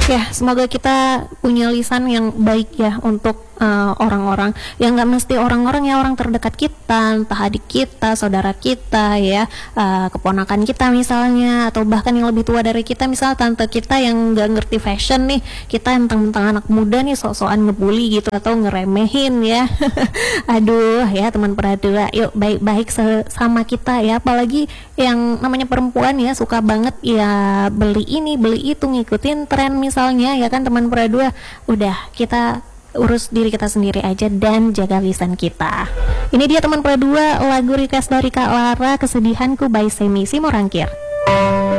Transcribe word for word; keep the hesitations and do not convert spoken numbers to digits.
Ya, semoga kita punya lisan yang baik ya untuk uh, orang-orang yang nggak mesti orang-orang ya, orang terdekat kita, entah adik kita, saudara kita ya, uh, keponakan kita misalnya, atau bahkan yang lebih tua dari kita, misal tante kita yang nggak ngerti fashion nih, kita mentang-mentang anak muda nih sok-sokan ngebully gitu atau ngeremehin ya. Aduh ya teman peradua, yuk baik-baik sama kita ya, apalagi yang namanya perempuan ya, suka banget ya beli ini beli itu, ngikutin tren misalnya ya kan teman peradua. Udah, kita urus diri kita sendiri aja dan jaga lisan kita. Ini dia teman peradua, lagu request dari Kak Lara, Kesedihanku by Semi Simorangkir.